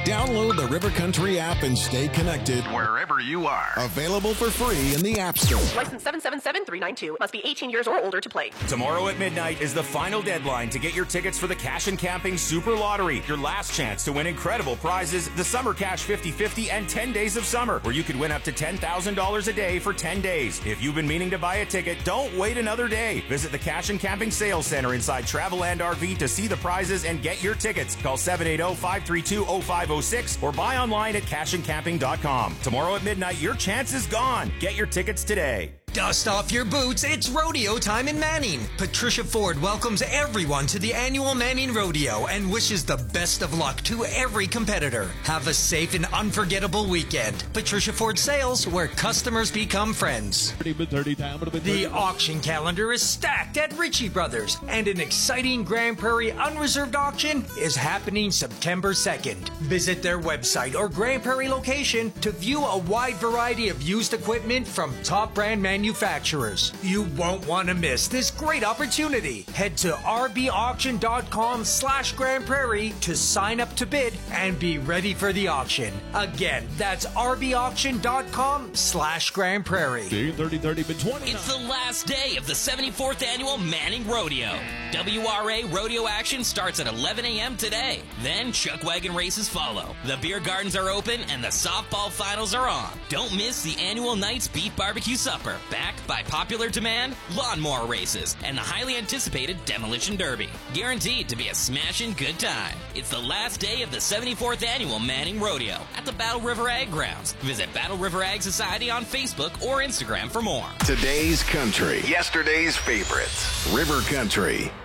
Download the River Country app and stay connected wherever you are. Available for free in the App Store. License 777392. Must be 18 years or older to play. Tomorrow at midnight is the final deadline to get your tickets for the Cash and Camping Super Lottery. Your last chance to win incredible prizes, the Summer Cash 50-50 and 10 Days of Summer, where you could win up to $10,000 a day for 10 days. If you've been meaning to buy a ticket, don't wait another day. Visit the Cash and Camping Sales Center inside Travelland RV to see the prizes and get your tickets. Call 780-532-0506 or buy online at cashandcamping.com. Tomorrow at midnight, your chance is gone. Get your tickets today. Dust off your boots, it's rodeo time in Manning. Patricia Ford welcomes everyone to the annual Manning Rodeo and wishes the best of luck to every competitor. Have a safe and unforgettable weekend. Patricia Ford Sales, where customers become friends. The auction calendar is stacked at Ritchie Brothers, and an exciting Grand Prairie unreserved auction is happening September 2nd. Visit their website or Grand Prairie location to view a wide variety of used equipment from top brand manufacturers. You won't want to miss this great opportunity. Head to rbauction.com/Grand Prairie to sign up to bid and be ready for the auction. Again, that's rbauction.com/Grand Prairie. It's the last day of the 74th Annual Manning Rodeo. WRA rodeo action starts at 11 a.m. today. Then chuck wagon races follow. The beer gardens are open and the softball finals are on. Don't miss the annual Night's Beef Barbecue Supper, backed by popular demand, lawnmower races, and the highly anticipated Demolition Derby. Guaranteed to be a smashing good time. It's the last day of the 74th Annual Manning Rodeo at the Battle River Ag Grounds. Visit Battle River Ag Society on Facebook or Instagram for more. Today's country, yesterday's favorites. River Country.